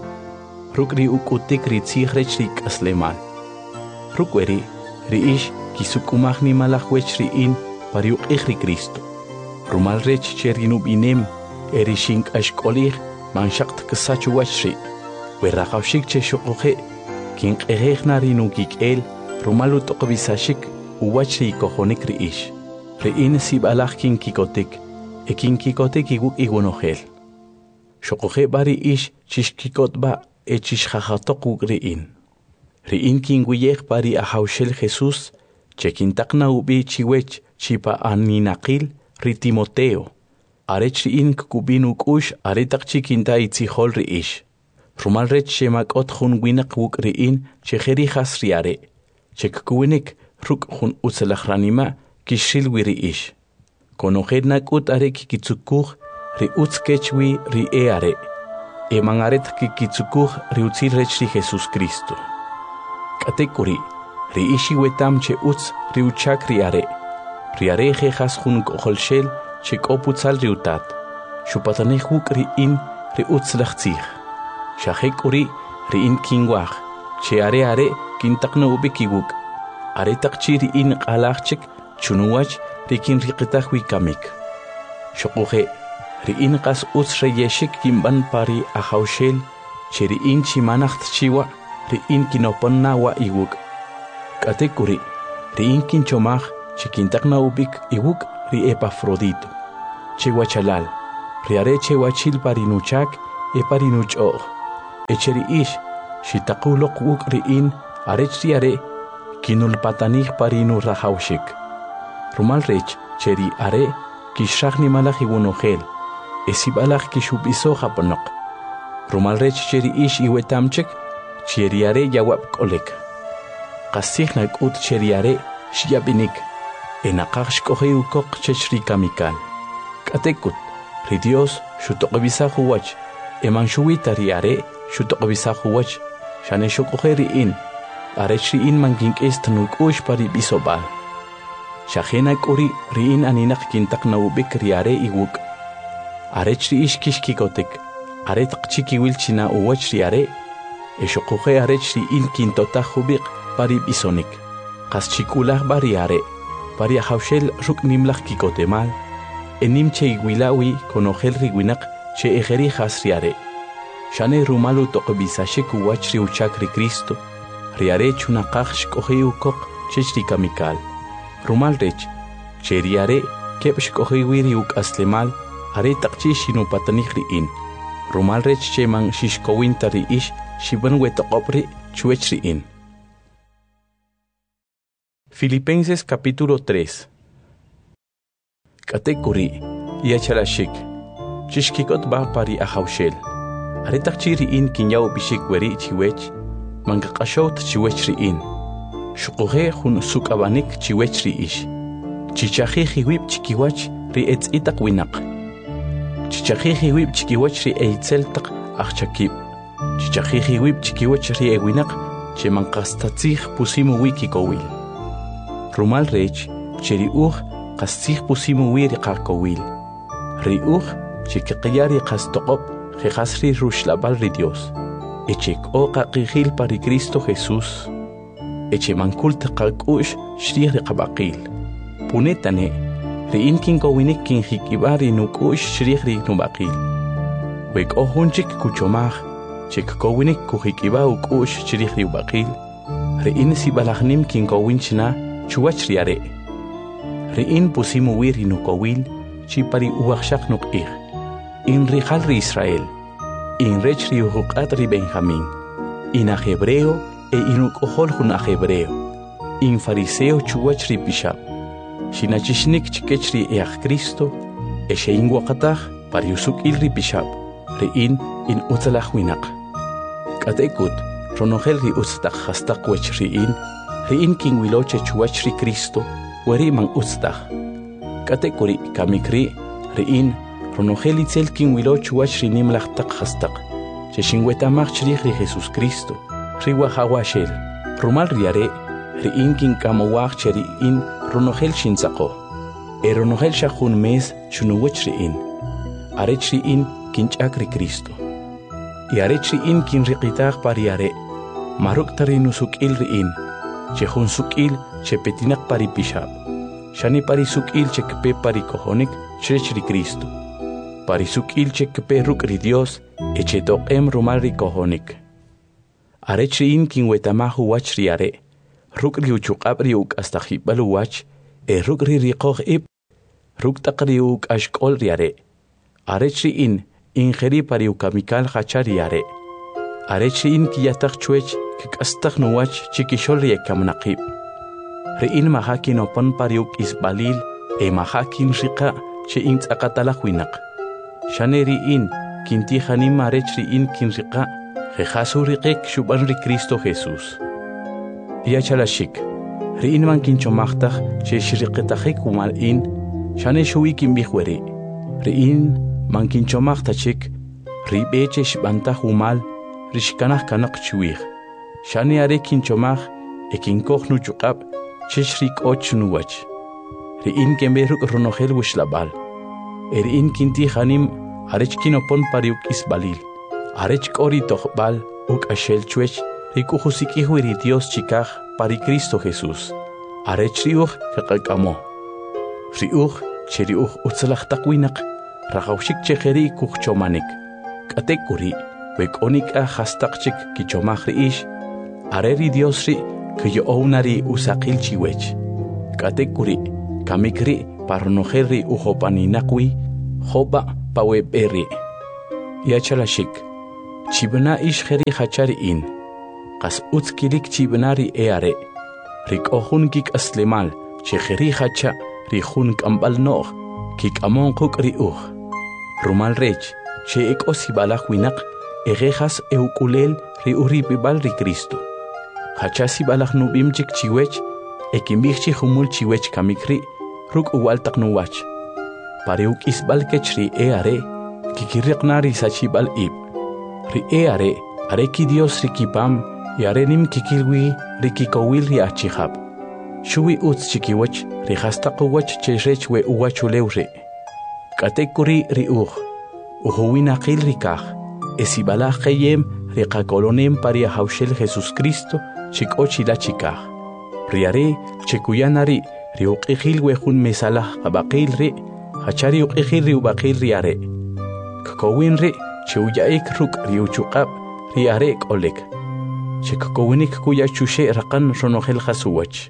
Rukri ukutik ri tzighrech ri kaslemal. Rukweri ri ish kisukumach ni malachwech ri in. Pariuk ri Cristo. Rumal rech cherinub inem, erishink ashkolich, manshakt kasachu wachri. Werrahawshik che shokohe, kink narinukik el, rumalut okbisashik, uwachri kohonik ri ish. Rein sibalach kinkikotek, kinkikotek iguk igunohel. Shokohe bari ish chishkikot ba, chishhahatok rein. Rein kinguyech bari ahaushel Jesús, chekintakna ubi chiwech, chipa aninakil ri Timoteo. Arech in kubinuk ush aretak chikinta itzihol ri ish. Rumal rech shemak ot hun winak wuk ri in chejeri has riare. Chek kuwinik ruk hun utzelachranima kishil wi ri ish. Konojednak ut are kikitsukuh ri utzkechwi ri eare. Mangaret kikitsukuh ri utzil rech ri Jesus Cristo. Katekuri ri ishi wetam che utz ri uchak riare. Riare jejas jun koholshel chek oputzal riutat. Shupataneh wuk ri in ri utzlachtzich. Shahek uri ri in kingwach. Che are kintakna ubikiwuk. Are takchi ri in qalachchik chunuwach ri kin riqitach wikamik. Shokuhe ri in qas utz reyeshik kimban pari ahaushel. Che ri in chimanacht chiwa ri in kinoponna wa iwuk. Katekuri ri in kinchomach chikintakna ubik iwuk ri Epafrodito. Chihuachalal. riareche wachil parinuchak e parinucho echeri ish shitaqulo quk riin arech riare kinul patanij parinu rahawshik rumal rech cheri are kishraghni malach iwunogel esibalach kishubiso japonok rumal rech cheri ish iwetamchek cheri are yawab kolek qasihna qut cheri are shiyabinik enaqaq shkohe ukok chechri kamikal katekut ri Dios shutoqbisa huwach eman shuwita ri are shutoqbisa huwach shane shokohe riin are chriin mankink'is nuk'ush pari bisobal shajena k'uri riin aninaq kintak nawubik ri are iwuk are chriish kishkikotek are taqchikiwil china uwach ri are eshokohe are chriin kintotaj hubiq pari bisonik qas chikulaj bari are pari hawshel ruknimlaj kikotemal enim che iwilawi konogel riwinaq che ejeri jas riare shane rumalu toqbisashik uwach ri uchak ri Cristo riare chunaqaj shkohe ukok chechri kamikal rumal rech che riare kep shkohe wiri uk aslemal are taqchi shinu patanij riin rumal rech che man shishkowinta ri ish shiban wetoqopri chuech riin. Filipenses capítulo 3. Katekuri yachalashik chishkikot ba pari ahawshel aretak chiriin kinyaw bishik weri chiwech mangaqashot chiwech riin shuqohe hun sukabanik chiwech riish chichahi hiwib chikiwach ri etzitak winaq chichahi hiwib chikiwach ri eitzeltak achakib chichahi hiwib chikiwach ri ewinaq che manqastatzij pusimu wikikowil rumal rech cheri qasih pusimu wiri qarkowil riuj chikiqyari qastoqop jehasri rushlabal ri Dios echek oqa qijil pari Cristo Jesús eche mankult qalqush shrih ri qabaqil punetane riin kinkowinik kinjikibari nukush shrih ri nubaqil wek ohunchik kuchomaj chek kowinik kujikiba ukush shrih ri ubaqil riin sibalajnim kinkowinchna chuwach riare riin pusimu wiri nukowil chipari uwakshak nuk'ij in rijal ri Israel in rech ri ujuqat ri Benjamín in ajebreo e inuk'ojol jun ajebreo in fariseo chuwach ri pishab shinachishnik chikech ri eaj Cristo eshe in waqataj pari usuk'il ri pishab riin in utzalaj winaq k'atekut ronojel ri utztaq jastaq wech riin kinwiloche chuwach ri Cristo weri man utztaj katekuri kamikri riin ronojel itzel kinwilo chuwach ri nimlaj taq jastaq che shinwetamaj chrij ri Jesús Cristo ri wajawashel rumal riare riin kinkamowaj che riin ronojel shintzaqo ronojel shajun mes chunuwach riin arech riin kinch'ak ri Cristo y arech riin kinriqitaj pari are maruk tari nusuk'il riin che jun suk'il che petinak pari pishab shani pari suk'il che kpe pari kojonik chrech ri Cristo pari suk'il che kpe ruk ri Dios eche toq'em rumal ri kojonik arech riin kinwetamaj uwach ri are ruk ri uchuq'ab ri uk'astajib'al uwach ruk ri riqoj ib ruk taq ri uk'axk'ol ri are arech riin injeri pari ukamikal jacha ri are arech riin kiyataj chuech kik'astaj nuwach chikixol ri ekamnaqib riin majakin opon pari uk'isbalil majakin riqa che intz'aqatalaj winaq shane riin kintijanim arech riin kinriqa jejasu riqik xub'an ri Cristo Jesús yachalashik riin man kinchomajtaj che xriqitajik umal'in shane xuwi kinb'ij weri riin man kinchomajtajchik rib'e che xb'antaj umal rixkanaj kanaq chiwij shane are kinchomaj kinkoj nuchuq'ab chech ri k'och nuwach riin kenb'ej ruk' ronojel wixlab'al riin kintijanim arech kinopon pari uk'isbalil arech k'o ri tojb'al uk'axel chuech ri k'ujusik'ij wi ri Dios chikaj pari Cristo Jesús arech riuj kaq'ak'amo riuj che riuj utzalaj taq winaq rajawxik che jeri kujchomanik k'atekuri wek'onik'a jastaq chik kichomaj ri'ix are ri Dios ri kiyo'owna ri usaqil chiwech k'atekuri kamik ri parronojel ri ujopaninaq wi jopa pawe beri. Yachalashik. Chibna ish kheri hachari in. Qas utskilik chibnari eare. Rik ohun kik aslemal. Cheheri hacha rihun kambal noh. Kik amon kuk ri Rumal rech. Che ek osibalak winak. Egejas eukulel ri uripibal ri Cristo. Hachasi balak nubim chik chiwech. Ekimbikchi humul chiwech kamikri. Ruk uwaltak nuwach. Pareuk isbal kechri eare. Kikiriqnari sachibal ib. Ri eare. Areki Dios rikipam. Yarenim kikilwi rikikowil ri achihab. Shui uts chikiwach. Rihastaqwach cherech we uwachulewre. Katekuri ri Uhuwinaqil rikaj. Esibalaj kayem riqakolonem paria haushel Jesus Cristo chikochila chikaj. Riare chekuyanari riuqijil wejun mesalah abaqil ri hachari uqijil riubaqil riare. Kakowin ri cheuyaik ruk riuchuqab riare kolek. Chekakowinik kuyachushe raqan ronojel jasuwach.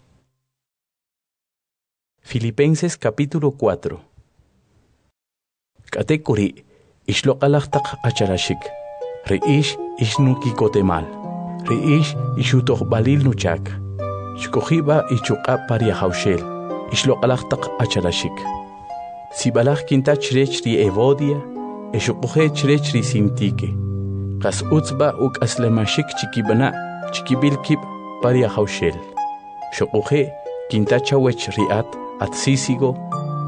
Filipenses capítulo 4. Katekuri Ishloqalaqtaq acharashik. Reish ishnuki kotemal. Reish ishutoq balil nuchak. Shkojiba ichuqa paria haushel. Ishloqalaqtaq acharashik. Sibalaq kinta chrech ri evodia. Eshuqoje chrech ri sintike. Qas utzba uk aslemashik chikibana chikibilkib paria haushel. Shuqoje kinta chawech riat atsisigo.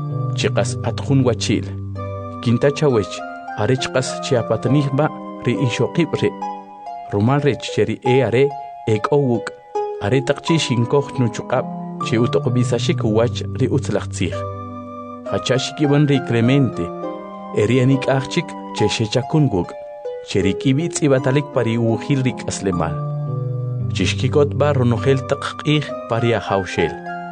Chiqas atjun wachil. Kinta chawech arechqas chiapatnihba ri ishoqibre. Rumal rech cheri eare ekowuk. Aretaqchi shinkoj nuchuqab chi utoqbisashik wach ri utzlaqtzij. Hachashikiban ri Clemente. Erianik achik che shechakunguk. Cheri kibitz ibatalik pari ujil rik aslemal. Chishkikot ba ronojel taqqij paria haushel.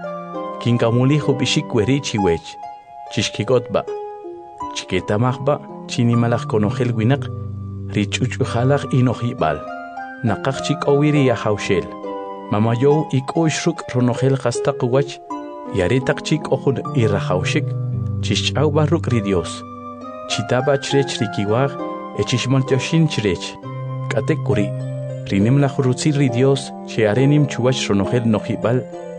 Kinkamuli hubishik weri chiwech. Chishkikot ba. Chiketamajba chinimalaj konojel winak. Richuchujalaj inojibal. Naqaqchik owiri ya haushel. Mamayow ikoishruk ronojel hastaqwach. Yaretaqchik ojun irrahaushik. Chishchauba ruk ri Dios. Chitaba chrech rikiwaj. Echishmontoshin chrech. Katekuri. Rinem la jurutzil ri Dios. Che arenim chuwach ronojel nojibal.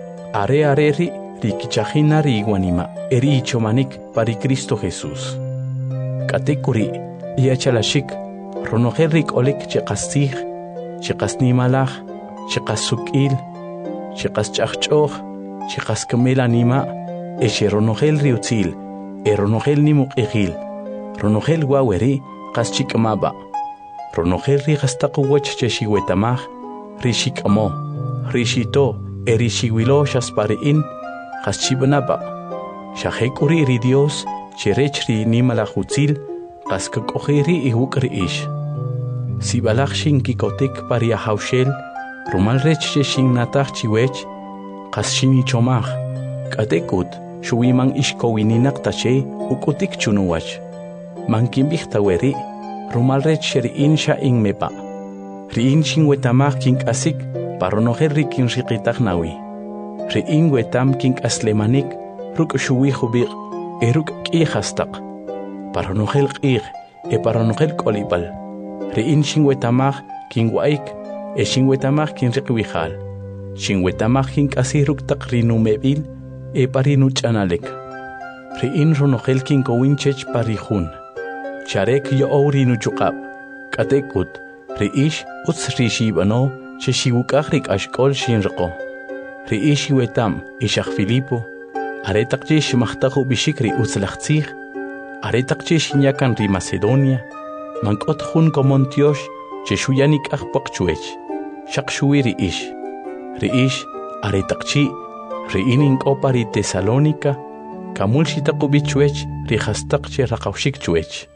Are ri rikichajina ri iguanima. Eri ichomanik pari Cristo Jesús. Katekuri. Yachalashik. Ronojel rik olek cheqastij. Cheqasnimalaj. Cheqasukil. Cheqaschachchoj. Cheqaskamel anima. Eche ronojel riutzil. Ronojel nimuqijil. Ronojel waweri. Qaschikmaba. Ronojel ri hastaqwach cheshiwetamaj. Rishikamo. Rishito. Erishiwilo shaspariin. Qaschibanaba. Shajekuri ri Dios. Cherech ri nimalajutzil. Qaskakojeri ihukri ish. Sibalaj shinkikotik paria haushel. Rumal rech shinnataj chiwech. Qasshinichomaj. Katekut. Shuwiman ishkowininak tache. Ukutik chunuwach. Mankimbij taweri. Rumal rech sheriin sha inmepa. Riin shinwetamaj kinkasik. Paronojel rikin riqitaj nawi. Riin wetam kink aslemanik. Ruk shuwijubig. Eruk k'ijastaq. Paronojel q'ij. Paronojel kolibal. Riin shinwetamaj kinwaik. Shinwetamaj kinriqwijal. Shinwetamaj kinkasiruk taq rinumebil. Parinuch'analek. Riin ronojel kinkowinchech parijun. Charek yo'ow rinuchuqab. Katekut. Riish utz rishibano. Cheshiwukaj rik'axk'ol shinriqo. Riish wetam ishaj Filipo. Aretaqchi shimajtaj ubishik ri utzlajtzij. Aretaqchi shinyakan ri Macedonia. Mank'ot jun komontiox cheshuyanik ajpaqchuech. Shaqshuwi riish. Riish aretaqchi riin ink'opa ri Tesalónica. Kamul shitaqubichuech ri hastaqchi raqawshikchuech.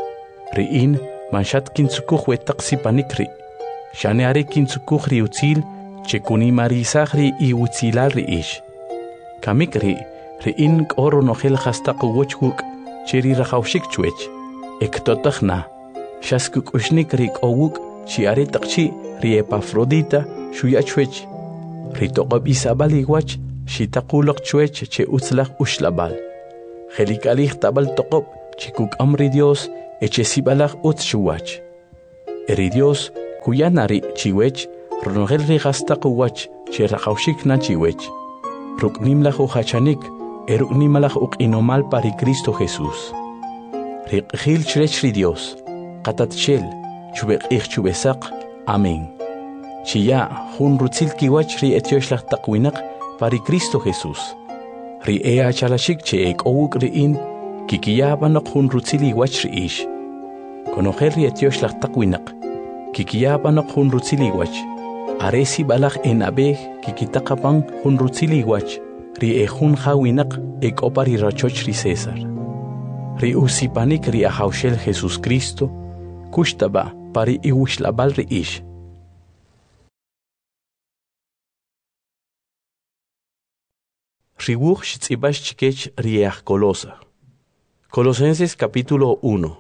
Riin manshat kintzukuj wetaq sipanikri. Shane are kintzukuj ri utzil chekunimarizaj ri iutzilal riish. Kamikri riin k'o ronojel hastaqwochwuk cheri raqawshikchuech. Ektotajna. Shaskuk'uxnik ri k'owuk chi aretaqchi ri Epafrodita shuyachwech. Ri toqob isabal iwach shitaquloq chuech che utzlaj uxlabal. Jelikalij tabal toqob chikuk amri Dios eche sibalach utz chuwach. Eri Dios kuyanari chiwech ronogel rigasta kuwach cherachaushik na chiwech. Ruknimlach uhachanik eruknimalach inomal pari Cristo Jesús. Riqhil chrechri Dios qatatchel chubek chubesak. Amén. Chiya hun rutzil kiwach ri etioshlach taqwinak pari Cristo Jesús. Ri ea chalashik che ek owuk riin kikiyabanok hun rutzil iwach ri ish. Konojer ri etioshlach taqwinak kikiyabanok hun rutzil iwach. Aresi balach en abeg kikitaqapan hun rutzil iwach ri hun hawinak ek opari rachoch ri César. Ri usipanik ri ahaushel Jesús Cristo kushtaba pari iwishlabal ri ish. Riwuch shitzibash chikech riach Colosa. Colosenses capítulo 1.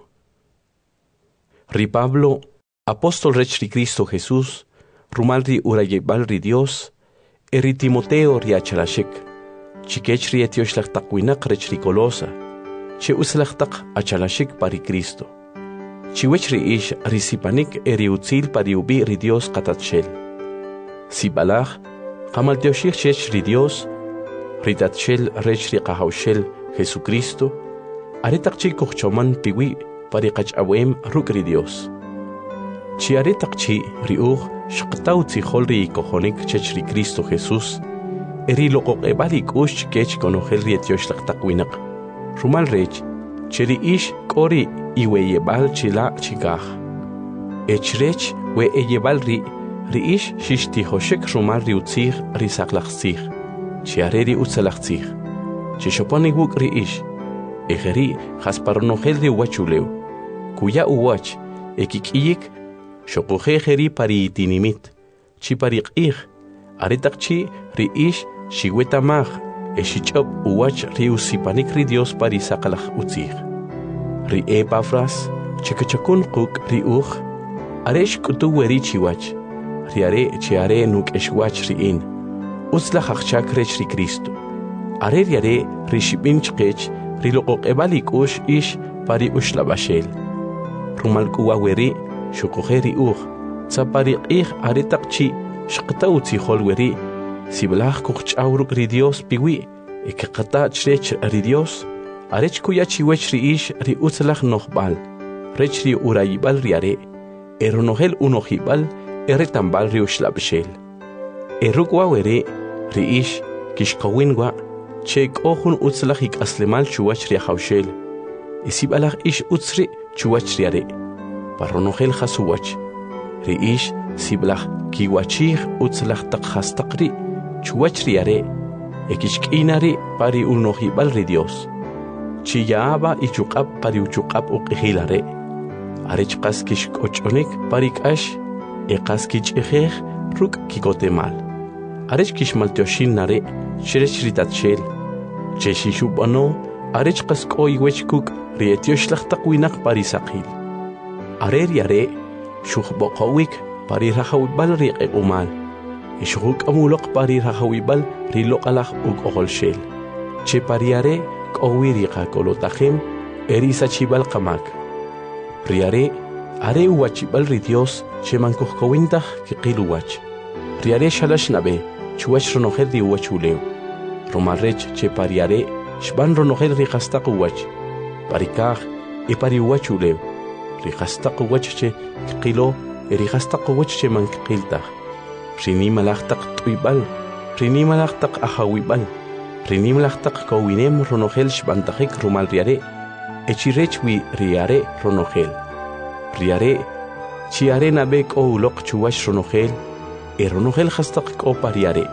Ri Pablo, apóstol rech ri Cristo Jesús, rumal ri urayebal ri Dios, eri Timoteo ri achalashik, chikech ri etiosh taqwinak rech ri Colosa, che uslach achalashik pari Cristo. Chiwech ri ish risipanik eri utzil pari ubi ri Dios qatatshel. Sibalach, qamal teoshich chech ri Dios, ritatshel rech ri qahaushel Jesucristo, aretaqchi kuchchoman piwi pari qachawem ruk ri Dios. Chi aretaqchi riuch shqtaw tzihol ri kohonik chech ri Cristo Jesús, eri loqoqebalik ush kech konohel ri etiosh taqwinak. Rumal rech, cheri ish kori iweyebal chila chikaj. Echrech we eyebal ri ish shishtihoshek rumal ri utzig ri saklachzig. Chiareri utzalachzig. Chishoponi wuk ri ish. Ejeri jasparonogel ri uwachuleu. Kuya uwach ekikiyik shokoje jeri pari tinimit. Chi pari qig. Aretaqchi ri ish shiwetamaj. Eshichop uwach ri usipanik ri Dios pari sakalach utzig. Ri Epafras chikachakun quk ri uch. Aresh kutu weri chiwach. Riare chiare nuk eshwach ri in. Utzlach achchak rech ri Cristo. Are riare ri shibin chqech ri loqoqebalik ush ish pari ushlabashel. Rumal kuwa weri shukoje ri uch. Tzapari qig aretaqchi shqta utzihol weri. Siblach kuchawruk ri Dios piwi. Ekaqata chrech ri Dios. Arech kuya chiwech ri ish ri utzlach nohbal. Rech ri urayibal riare. Eronogel unohibal eretambal ri ushlabashel. Erukwa weri ri ish kishkawinwa chek ohun utzlach aslemal chuwach ri haushel. Isibalach ish utzri chuwach riare. Paronogel hasuwach. Ri ish siblach kiwachig utzlach taqhastaqri chuwach riare. Ekishkinari pari unohibal ri Dios. Chiyaaba ichuqab pari uchuqab uqihilare. Arechqas kishkochonik pari kash eqas kichijej ruk kikotemal. Arech kishmalteoshin nare, sherech ritatshel. Cheshishubano, arech qaskoi wechkuk, rietioslach taqwinak parisaqil. Arer yare, shukhboqawik, parirahawibal riqeumal. Ishuk amulok parirahawibal riloqalach uk oholshel. Che pariare, kowiriqa kolotahim, erisachibal qamak. Riare, are uwachibal ri Dios, che mankuhkowintah kiqiluwach. Riare shalash nabe, chuwach ronogel di uwachuleu. Romarrech che pariare, shban ronogel rihastaq uwach. Parikaj, e pari uwachuleu. Rihastaq uwach che kilo, e rihastaq uwach che mankiltah. Rinimalachtak tuibal, rinimalachtak ahawibal, rinimalachtak kowinem ronogel shbantajik rumal riare, echirechwi riare ronogel. Riare, chiare nabek o ulok chuwach ronogel, eronogel hastaq ko pariare.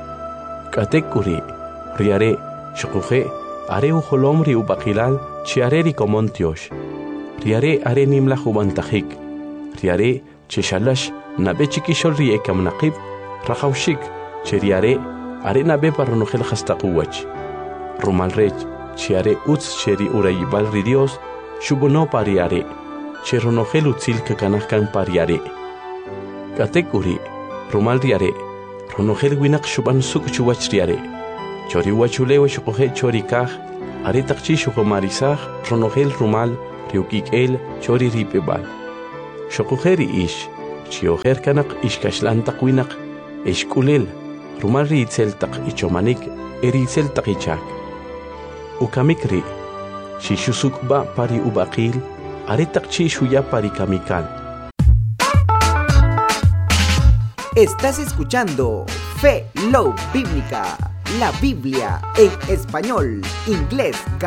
Katekuri, riare, shukuje, are uholom ri ubakilal, chiare ri komontiosh. Riare are nimla hubantajik. Riare, cheshalash, nabe chikishol ri ekamnaqib, rahaushik, cheriare, are nabe paronogel hastaq uwach. Rumalrech, chiare utz cheri urayibal ri Dios, shubuno pariare. Cheronogel utzil kakanahkan pariare. Katekuri, rumal riare, ronogel winak shuban suk chuwach riare. Chori wachuleo shukoje chorikaj, Aretak chishu marisaj ronogel rumal riukik el chori ripebal. Shokujeri ish chiojer kanak ishkashlantak winak eshkulel rumal riitzeltak ichomanik eritzeltak ichak. Ukamikri shishusukba pari ubakil aretak chishu ya pari kamikal. Estás escuchando Fe Love Bíblica, la Biblia en español, inglés,